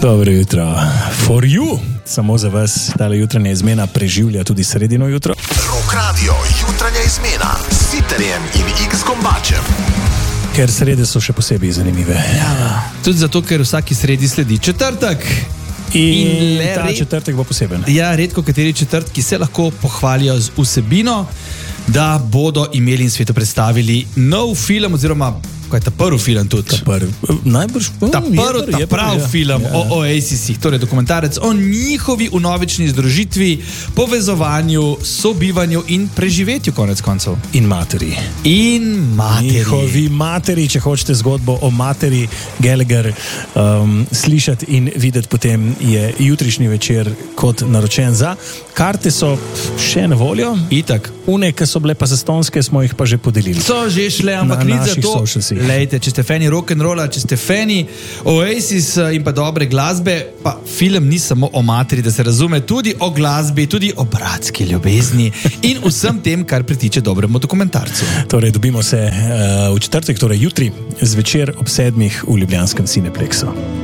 Dobro jutro. For you, samo za vas, tale jutranja izmena preživlja tudi sredino jutro. Rock Radio, jutranja izmena s Siterjem in X-Gombačem. Ker srede so še posebej zanimive. Ja, tudi zato, ker vsaki sredi sledi četrtek. In ta četrtek bo poseben. Ja, redko kateri četrtki se lahko pohvalijo z vsebino, da bodo imeli in svetu predstavili nov film, oziroma kaj je ta prvi film tudi? Najbrž pravi film o Oasisih, torej dokumentarec o njihovi vnovični združitvi, povezovanju, sobivanju in preživetju konec koncev. In materi. Njihovi materi, če hočete zgodbo o materi Gallagher slišati in videti, potem je jutrišnji večer kot naročen za. Karte so še na voljo. Itak. Une, ki so bile pa zastonske, smo jih pa že podelili. So že šle, ampak ni za to. Lejte, če ste fani rock'n'rolla, če ste fani Oasis in pa dobre glasbe, pa film ni samo o materi, da se razume, tudi o glasbi, tudi o bratski ljubezni in vsem tem, kar pritiče dobremu dokumentarcu. Torej, dobimo se v četrtek, torej jutri, zvečer ob 7 v ljubljanskem Cineplexu.